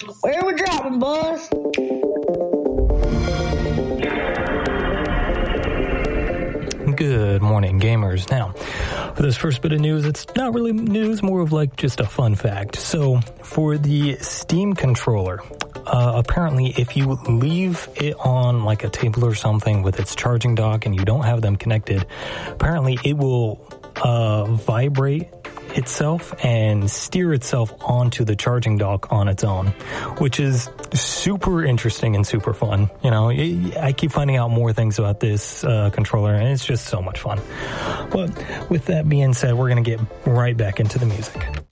Where we dropping, boss? Good morning, gamers. Now, for this first bit of news, it's not really news, more of like just a fun fact. So, for the Steam controller, apparently if you leave it on like a table or something with its charging dock and you don't have them connected, apparently it will vibrate itself and steer itself onto the charging dock on its own, which is super interesting and super fun. You know, I keep finding out more things about this controller, and it's just so much fun. But with that being said, we're going to get right back into the music.